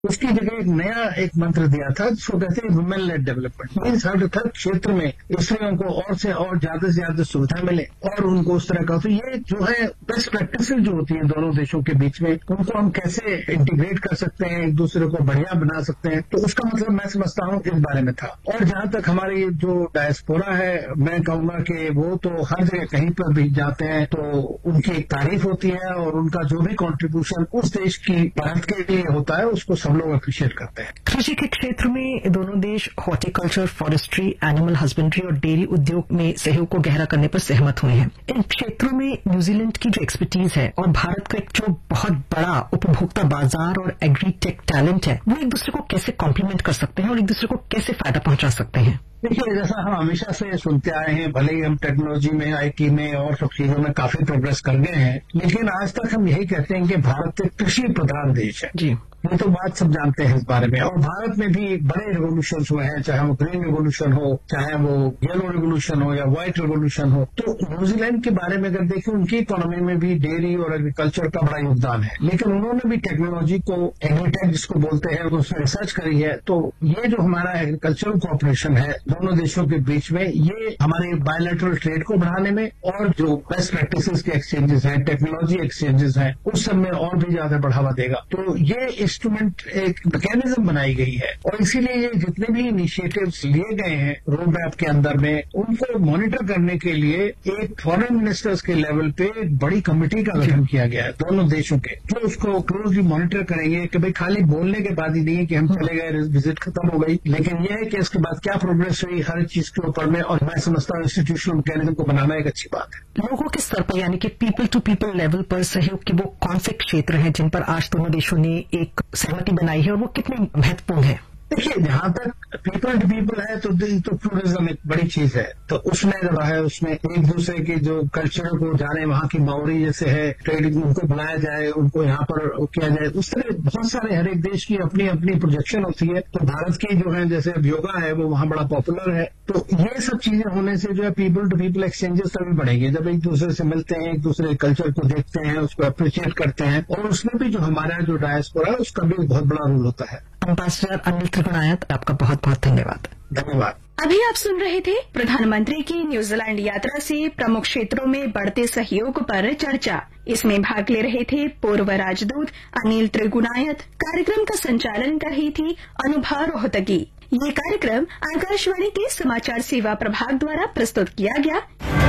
उसकी जगह एक नया एक मंत्र दिया था जिसको कहते हैं वुमेन लेड डेवलपमेंट। मीन्स हर क्षेत्र में स्त्रियों को और से ज्यादा सुविधा मिले और उनको उस तरह का, तो ये जो है बेस्ट प्रैक्टिसेस जो होती है दोनों देशों के बीच में, उनको हम कैसे इंटीग्रेट कर सकते हैं, एक दूसरे को बढ़िया बना सकते हैं, तो उसका मतलब मैं समझता हूँ इस बारे में था। और जहां तक हमारी जो डायस्पोरा है, मैं कहूंगा कि वो तो हर जगह कहीं पर भी जाते हैं तो उनकी एक तारीफ होती है और उनका जो भी कॉन्ट्रीब्यूशन उस देश की भारत के लिए होता है उसको सब लोग अप्रिशिएट करते हैं। कृषि के क्षेत्र में दोनों देश हॉर्टिकल्चर, फॉरेस्ट्री, एनिमल हस्बेंड्री और डेयरी उद्योग में सहयोग को गहरा करने पर सहमत हुए हैं। इन क्षेत्रों में न्यूजीलैंड की जो एक्सपर्टीज है और भारत का एक जो बहुत बड़ा उपभोक्ता बाजार और एग्री टेक टैलेंट है, वो एक दूसरे को कैसे कॉम्प्लीमेंट कर सकते हैं और एक दूसरे को कैसे फायदा पहुंचा सकते हैं? देखिए, जैसा हम हमेशा से सुनते आए हैं, भले ही हम टेक्नोलॉजी में, आईटी में और सब चीजों में काफी प्रोग्रेस कर गए हैं, लेकिन आज तक हम यही कहते हैं कि भारत एक कृषि प्रधान देश है। जी, ये तो बात सब जानते हैं इस बारे में। और भारत में भी बड़े रिवोल्यूशन हुए हैं, चाहे वो ग्रीन रिवोल्यूशन हो, चाहे वो येलो रिवोल्यूशन हो या व्हाइट रिवोल्यूशन हो। तो न्यूजीलैंड के बारे में अगर देखें, उनकी इकोनॉमी में भी डेयरी और एग्रीकल्चर का बड़ा योगदान है, लेकिन उन्होंने भी टेक्नोलॉजी को, एग्रीटेक जिसको बोलते हैं, उसमें रिसर्च करी है। तो ये जो हमारा एग्रीकल्चरल कोऑपरेशन है दोनों देशों के बीच में, ये हमारे बायलैटरल ट्रेड को बढ़ाने में और जो बेस्ट प्रैक्टिसेस के एक्सचेंजेस हैं, टेक्नोलॉजी एक्सचेंजेस हैं, उस सब में और भी ज्यादा बढ़ावा देगा। तो ये इंस्ट्रूमेंट, एक मैकेनिज्म बनाई गई है और इसीलिए ये जितने भी इनिशिएटिव्स लिए गए हैं रोड मैप के अंदर में, उनको मॉनिटर करने के लिए एक फॉरेन मिनिस्टर्स के लेवल पे एक बड़ी कमेटी का गठन किया गया है दोनों देशों के, जो उसको क्लोजली मॉनिटर करेंगे कि भाई खाली बोलने के बाद ही नहीं है कि हम चले गए, विजिट खत्म हो गई, लेकिन यह है कि इसके बाद क्या प्रोग्रेस हुई हर चीज के ऊपर में। और मैं समझता हूँ इंस्टीट्यूशनल मैकेनिज्म को बनाना एक अच्छी बात है। लोगों के स्तर पर, यानी कि पीपल टू पीपल लेवल पर सहयोग के वो कौन से क्षेत्र हैं जिन पर आज दोनों देशों ने एक सहमति बनाई है और वो कितने महत्वपूर्ण है? देखिए, जहां तक पीपल टू पीपल है तो टूरिज्म एक बड़ी चीज है, तो उसमें जो है उसमें एक दूसरे के जो कल्चर को जाने, वहां की मावरी जैसे है, ट्रेडिंग, उनको बुलाया जाए, उनको यहाँ पर किया जाए। उस तरह बहुत सारे, हर एक देश की अपनी अपनी प्रोजेक्शन होती है। तो भारत की जो है जैसे योगा है वो वहां बड़ा पॉपुलर है। तो ये सब चीजें होने से जो है पीपल टू पीपल एक्सचेंजेस तभी बढ़ेंगे जब एक दूसरे से मिलते हैं, एक दूसरे कल्चर को देखते हैं, उसको अप्रिशिएट करते हैं। और उसमें भी जो हमारा जो डायस्पोरा है उसका भी बहुत बड़ा रोल होता है। एम्बेसडर अनिल त्रिगुणायत, आपका बहुत बहुत धन्यवाद। धन्यवाद। अभी आप सुन रहे थे प्रधानमंत्री की न्यूजीलैंड यात्रा से प्रमुख क्षेत्रों में बढ़ते सहयोग पर चर्चा। इसमें भाग ले रहे थे पूर्व राजदूत अनिल त्रिगुणायत। कार्यक्रम का संचालन कर रही थी अनुभा रोहतगी। ये कार्यक्रम आकाशवाणी के समाचार सेवा प्रभाग द्वारा प्रस्तुत किया गया।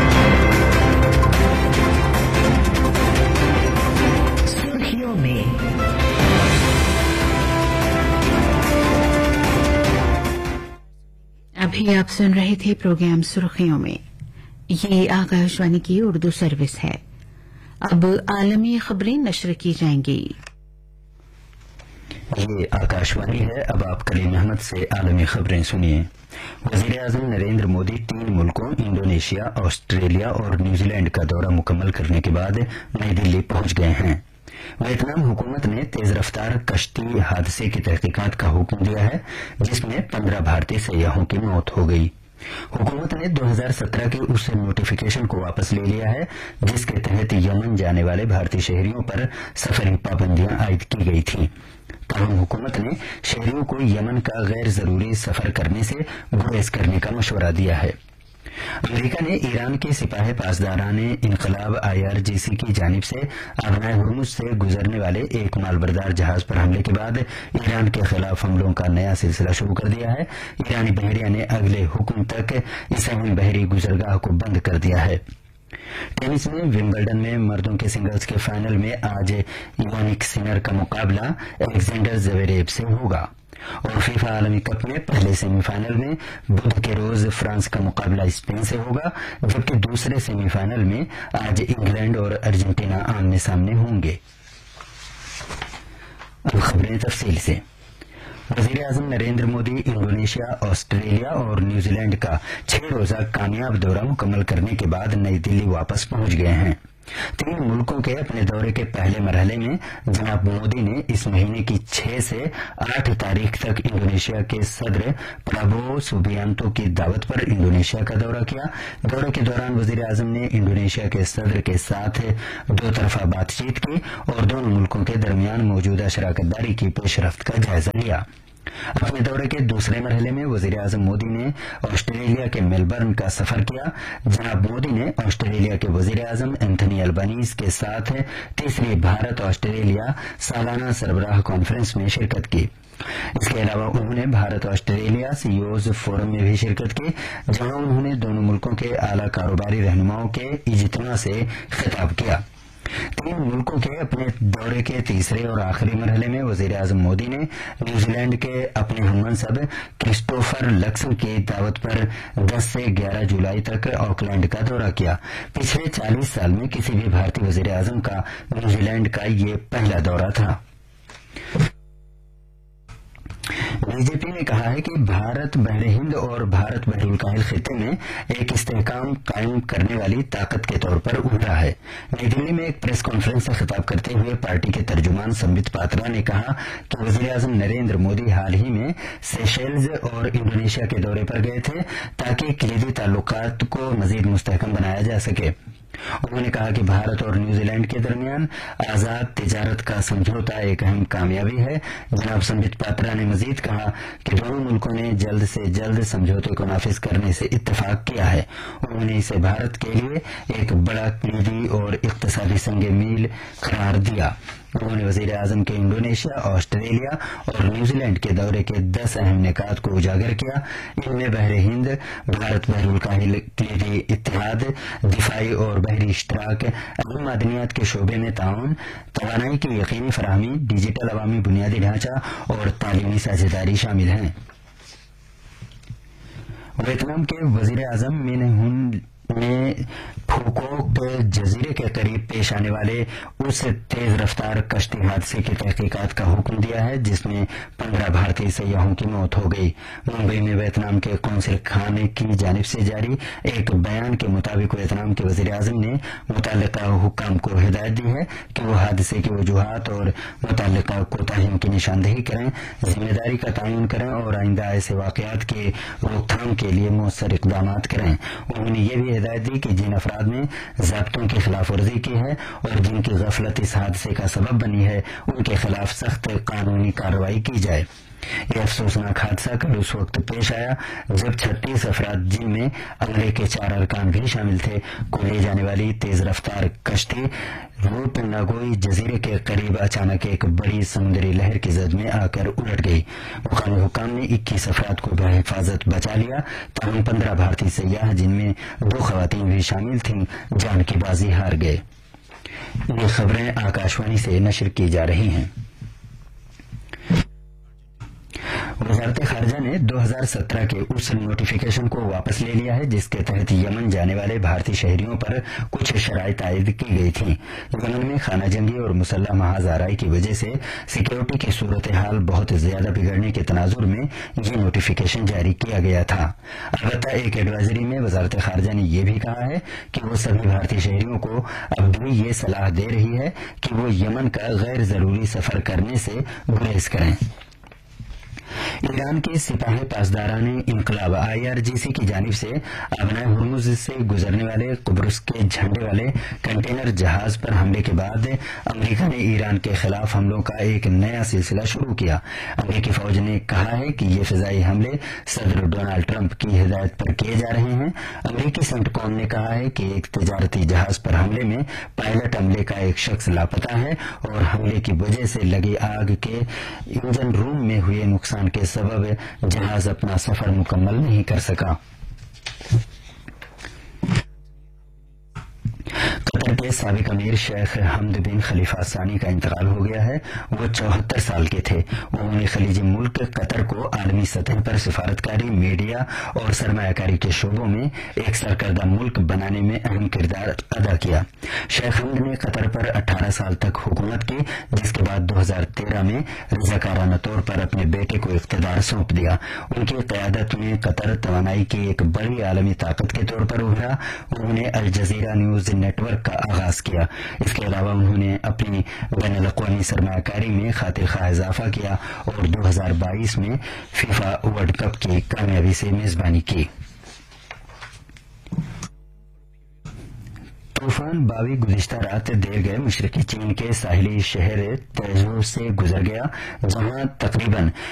सुर्खियों में अभी आप सुन रहे थे प्रोग्राम सुर्खियों में। ये आकाशवाणी की उर्दू सर्विस है। अब आलमी खबरें नश्र की जाएंगी। ये आकाशवाणी है। अब आप कलीम अहमद से आलमी खबरें सुनिए। वजीर आजम नरेंद्र मोदी 3 मुल्कों इंडोनेशिया, ऑस्ट्रेलिया और न्यूजीलैंड का दौरा मुकम्मल करने के बाद नई दिल्ली पहुंच गए हैं। वियतनाम हुकूमत ने तेज रफ्तार कश्ती हादसे की तहकीकात का हुक्म दिया है, जिसमें 15 भारतीय सैयाहों की मौत हो गई। हुकूमत ने 2017 के उस नोटिफिकेशन को वापस ले लिया है जिसके तहत यमन जाने वाले भारतीय शहरियों पर सफरी पाबंदियां आयद की गई थी। ताहम हुकूमत ने शहरियों को यमन का गैर जरूरी सफर करने से गुरेज करने का मशवरा दिया है। अमेरिका ने ईरान के सिपाही पासदाराने इनकलाब IRGC की जानिब से आबनाए हुर्मुज से गुजरने वाले एक मालबरदार जहाज पर हमले के बाद ईरान के खिलाफ हमलों का नया सिलसिला शुरू कर दिया है। ईरानी बहरिया ने अगले हुक्म तक इस अहम बहरी गुजरगाह को बंद कर दिया है। टेनिस में विंबलडन में मर्दों के सिंगल्स के फाइनल में आज यानिक सिनर का मुकाबला एलेक्जेंडर ज़वेरेव से होगा और फीफा आलमी कप में पहले सेमीफाइनल में बुध के रोज फ्रांस का मुकाबला स्पेन से होगा, जबकि दूसरे सेमीफाइनल में आज इंग्लैंड और अर्जेंटीना आमने सामने होंगे। अब खबरें तफसील से। वजीर आजम नरेंद्र मोदी इंडोनेशिया, ऑस्ट्रेलिया और न्यूजीलैंड का 6 रोजा कामयाब दौरा मुकम्मल करने के बाद नई दिल्ली वापस पहुंच गए हैं। 3 मुल्कों के अपने दौरे के पहले मरहले में जनाब मोदी ने इस महीने की 6 से 8 तारीख तक इंडोनेशिया के सदर प्राबोवो सुबियांतो की दावत पर इंडोनेशिया का दौरा किया। दौरे के दौरान वजीर आजम ने इंडोनेशिया के सदर के साथ 2 तरफा बातचीत की और दोनों मुल्कों के दरमियान मौजूदा शराकतदारी की पेशरफ्त का जायजा लिया। अपने दौरे के दूसरे मरहले में वजीर आजम मोदी ने ऑस्ट्रेलिया के मेलबर्न का सफर किया। जनाब मोदी ने ऑस्ट्रेलिया के वजीर आजम एंथनी अल्बानीज के साथ तीसरी भारत ऑस्ट्रेलिया सालाना सरबराह कॉन्फ्रेंस में शिरकत की। इसके अलावा उन्होंने भारत ऑस्ट्रेलिया सीईओज फोरम में भी शिरकत की, जहां उन्होंने दोनों मुल्कों के आला कारोबारी रहनुमाओं के इज्तिमा से खिताब किया। 3 मुल्कों के अपने दौरे के तीसरे और आखिरी मरहले में वजीर आजम मोदी ने न्यूजीलैंड के अपने हममनसब क्रिस्टोफर लक्सन की दावत पर 10 से 11 जुलाई तक ऑकलैंड का दौरा किया। पिछले 40 साल में किसी भी भारतीय वजीर आजम का न्यूजीलैंड का ये पहला दौरा था। बीजेपी ने कहा है कि भारत बहर हिंद और भारत बहरुलकाहिल खिते में एक इस्तेहकाम कायम करने वाली ताकत के तौर पर उभरा है। नई दिल्ली में एक प्रेस कॉन्फ्रेंस से खिताब करते हुए पार्टी के तर्जुमान संबित पात्रा ने कहा कि वजीर आजम नरेंद्र मोदी हाल ही में सेशेल्स और इंडोनेशिया के दौरे पर गए थे ताकि कलीदी ताल्लुकात को मजीद मुस्तहकम बनाया जा सके। उन्होंने कहा कि भारत और न्यूजीलैंड के दरमियान आजाद तिजारत का समझौता एक अहम कामयाबी है। जनाब संबित पात्रा ने मजीद कहा कि दोनों मुल्कों ने जल्द से जल्द समझौते को नाफिज करने से इत्तेफाक किया है। उन्होंने इसे भारत के लिए एक बड़ा कलीदी और इक्तसादी संग मील करार दिया। उन्होंने वजीर आजम के इंडोनेशिया, ऑस्ट्रेलिया और न्यूजीलैंड के दौरे के 10 अहम निकात को उजागर किया। इनमें बहर हिंद, भारत बहरुलकाहिल कलीदी इत्तेहाद, दिफाई और बहरी इश्तराक, अहम मादनियात के शोबे में ताउन, तवानाई की यकीनी फराहमी, डिजिटल अवामी बुनियादी ढांचा और तालीमी साझेदारी शामिल हैं। वियतनाम के वजीर आजम मिन हुन ने फूकोक जजीरे के करीब पेश आने वाले उस तेज रफ्तार कश्ती हादसे की तहकीकात का हुक्म दिया है जिसमें 15 भारतीय सयाहों की मौत हो गई। मुंबई में वियतनाम के कौंसिल खाने की जानिब से जारी एक बयान के मुताबिक वियतनाम के वजीर आजम ने मुतल्लिका हुक्काम को हिदायत दी है कि वो हादसे की वजूहात और मुतल्लिका कोताहियों की निशानदेही करें, जिम्मेदारी का तयन करें और आइंदा ऐसे वाकयात की रोकथाम के लिए मौसर इकदाम करें। उन्होंने ये भी हिदायत दी कि जिन अफराद ने ज़ाब्तों की खिलाफ वर्जी की है और जिनकी गफलत इस हादसे का सबब बनी है उनके खिलाफ सख्त कानूनी कार्रवाई की जाए। यह अफसोसनाक हादसा कल उस वक्त पेश आया जब 36 अफराद जिनमें अमले के 4 अरकान भी शामिल थे को ले जाने वाली तेज रफ्तार कश्ती रूट नागोई जजीरे के करीब अचानक एक बड़ी समुद्री लहर की जद में आकर उलट गई। मुकामी हुक्काम ने 21 अफराद को बहिफाजत बचा लिया, तमाम 15 भारतीय सयाह जिनमें 2 खवातीन भी शामिल थीं जान की बाजी हार गए। ये खबरें आकाशवाणी से नशर की जा रही हैं। वजारत खारजा ने 2017 के उस नोटिफिकेशन को वापस ले लिया है जिसके तहत यमन जाने वाले भारतीय शहरियों पर कुछ शराइत आयद की गई थी। यमन में खाना जंगी और मुसल्लह महाजाराई की वजह से सिक्योरिटी की सूरत हाल बहुत ज्यादा बिगड़ने के तनाजुर में ये नोटिफिकेशन जारी किया गया था। अलबत्ता एक एडवाइजरी में वजारत खारजा ने यह भी कहा है कि वो सभी भारतीय शहरियों को अब भी ये सलाह दे रही है कि वो यमन का गैर जरूरी सफर करने से गुरेज करें। ईरान के सिपाही पासदारान इनकलाब IRGC की जानिब से आबनाए हुर्मुज से गुजरने वाले कुब्रुस के झंडे वाले कंटेनर जहाज पर हमले के बाद अमेरिका ने ईरान के खिलाफ हमलों का एक नया सिलसिला शुरू किया। अमेरिकी फौज ने कहा है कि ये फिजाई हमले सदर डोनाल्ड ट्रंप की हिदायत पर किए जा रहे हैं। अमेरिकी सेंटकॉम ने कहा है कि एक तजारती जहाज पर हमले में पायलट अमले का एक शख्स लापता है और हमले की वजह से लगी आग के इंजन रूम में हुए नुकसान के सबब जहाज अपना सफर मुकम्मल नहीं कर सका। कतर के साबिक अमीर शेख हमद बिन खलीफा सानी का इंतकाल हो गया है। वो 74 साल के थे। उन्होंने खलीजी मुल्क कतर को आलमी सतह पर सिफारतकारी, मीडिया और सरमायाकारी के शोबों में एक सरकर्दा मुल्क बनाने में अहम किरदार अदा किया। शेख हमद ने कतर पर 18 साल तक हुकूमत की, जिसके बाद 2013 में रजाकाराना तौर पर अपने बेटे को इख्तिदार सौंप दिया। उनकी क़यादत में कतर तवानाई की एक बड़ी आलमी ताकत के तौर पर उभरा। उन्होंने अल जजीरा न्यूज नेटवर्क का آغاز کیا. اس کے علاوہ انہوں نے اپنی بین الاقوامی سرمایہ کاری میں خاطر خواہ اضافہ کیا اور 2022 میں فیفا ورلڈ کپ کی کامیابی سے میزبانی کی. طوفان باوی گزشتہ رات دیر گئے مشرقی چین کے ساحلی شہر تیزو سے گزر گیا، جہاں تقریباً